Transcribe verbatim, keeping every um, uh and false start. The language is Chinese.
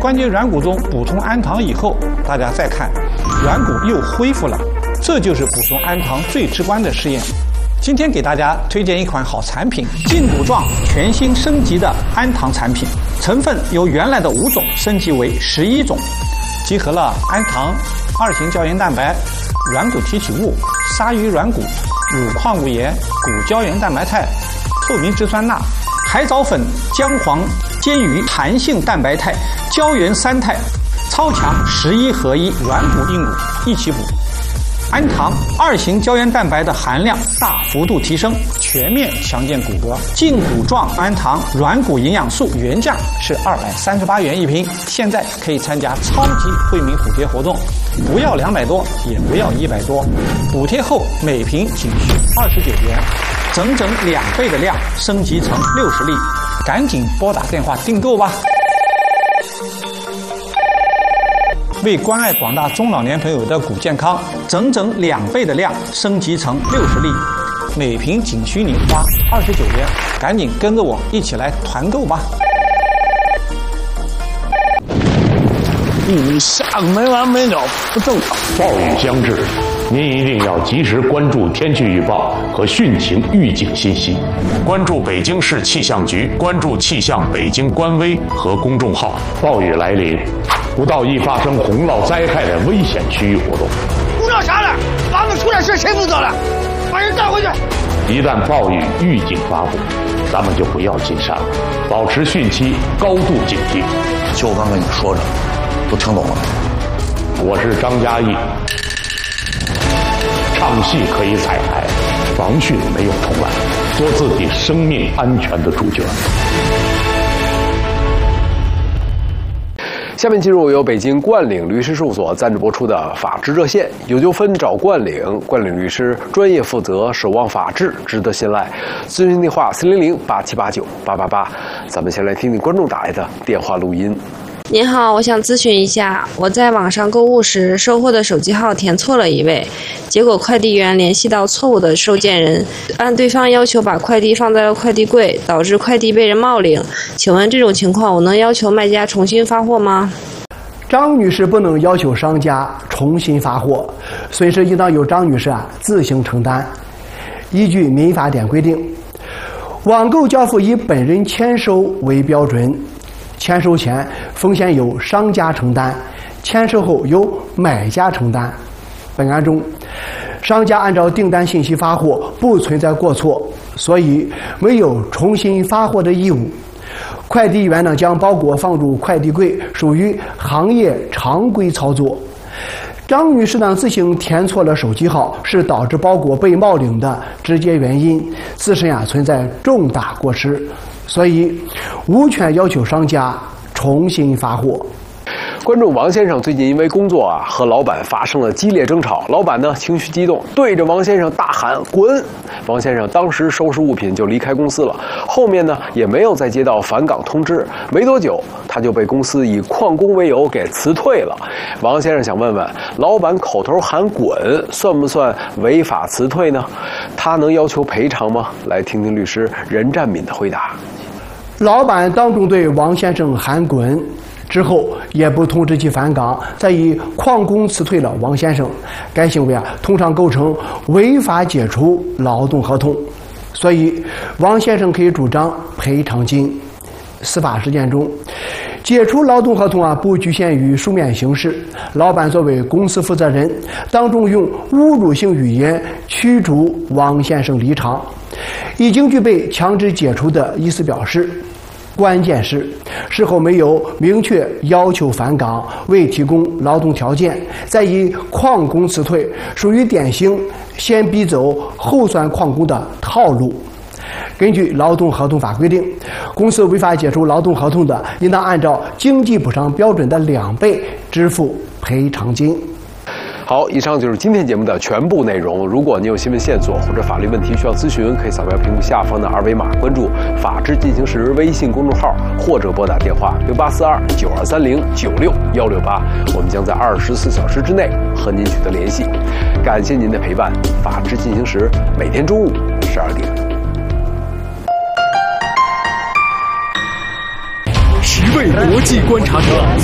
关节软骨中补充氨糖以后，大家再看，软骨又恢复了，这就是补充氨糖最直观的试验。今天给大家推荐一款好产品，胫骨状全新升级的氨糖产品，成分由原来的五种升级为十一种，集合了氨糖、二型胶原蛋白、软骨提取物、鲨鱼软骨、乳矿物盐、骨胶原蛋白肽、透明质酸钠、海藻粉、姜黄、煎鱼、弹性蛋白肽、胶原三肽，超强十一合一，软骨硬骨一起补。氨糖、二型胶原蛋白的含量大幅度提升，全面强健骨骼。胫骨状氨糖软骨营养素原价是二百三十八元一瓶，现在可以参加超级惠民补贴活动，不要两百多，也不要一百多，补贴后每瓶仅需二十九元，整整两倍的量，升级成六十粒，赶紧拨打电话订购吧。为关爱广大中老年朋友的骨健康，整整两倍的量升级成六十粒，每瓶仅需你花二十九元，赶紧跟着我一起来团购吧！ 你下个没完没了，不正常。 暴雨将至，您一定要及时关注天气预报和汛情预警信息，关注北京市气象局，关注气象北京官微和公众号。暴雨来临，不到易发生洪涝灾害的危险区域活动。 不知道啥了，房子出点事谁负责了？把人带回去。 一旦暴雨预警发布，咱们就不要进山了，保持汛期高度警惕。 就我刚跟你说着，都听懂了。 我是张嘉译，唱戏可以彩排，防汛没有重来，做自己生命安全的主角。 下面进入由北京冠岭律师事务所赞助播出的法治热线，有纠纷找冠岭，冠岭律师专业负责，守望法治，值得信赖。咨询电话四零零八七八九八八八。咱们先来听听观众打来的电话录音。 您好，我想咨询一下，我在网上购物时收货的手机号填错了一位，结果快递员联系到错误的收件人，按对方要求把快递放在了快递柜，导致快递被人冒领。请问这种情况我能要求卖家重新发货吗？ 张女士不能要求商家重新发货，损失应当由张女士啊自行承担。依据民法典规定，网购交付以本人签收为标准，签收前风险由商家承担，签收后由买家承担。本案中，商家按照订单信息发货，不存在过错，所以没有重新发货的义务。快递员呢将包裹放入快递柜，属于行业常规操作。张女士呢自行填错了手机号，是导致包裹被冒领的直接原因，自身啊存在重大过失，所以无权要求商家重新发货。 观众王先生最近因为工作啊和老板发生了激烈争吵，老板呢情绪激动，对着王先生大喊滚。王先生当时收拾物品就离开公司了，后面呢也没有再接到返岗通知，没多久他就被公司以旷工为由给辞退了。王先生想问问，老板口头喊滚算不算违法辞退呢？他能要求赔偿吗？来听听律师任占敏的回答。 老板当众对王先生喊滚之后，也不通知其返岗，再以旷工辞退了王先生，该行为啊通常构成违法解除劳动合同，所以王先生可以主张赔偿金。司法实践中，解除劳动合同啊不局限于书面形式，老板作为公司负责人，当众用侮辱性语言驱逐王先生离场，已经具备强制解除的意思表示。关键是事后没有明确要求返岗，未提供劳动条件，再以旷工辞退，属于典型先逼走后算旷工的套路。根据劳动合同法规定，公司违法解除劳动合同的，应当按照经济补偿标准的两倍支付赔偿金。 好，以上就是今天节目的全部内容。如果您有新闻线索或者法律问题需要咨询，可以扫描屏幕下方的二维码，关注“法治进行时”微信公众号，或者拨打电话六八四二九二三零九六幺六八，我们将在二十四小时之内和您取得联系。感谢您的陪伴，法治进行时每天中午十二点。 十位国际观察者